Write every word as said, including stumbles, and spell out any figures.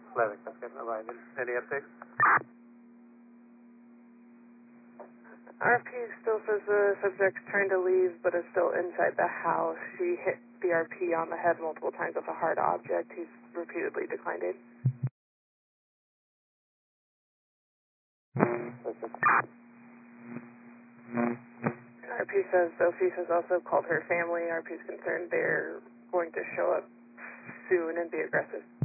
eleven, suspect arriving. Any updates? R P still says the subject's trying to leave, but is still inside the house. She hit the R P on the head multiple times with a hard object. He's repeatedly declined it. R P says Sophie has also called her family. R P is concerned they're going to show up soon and be aggressive.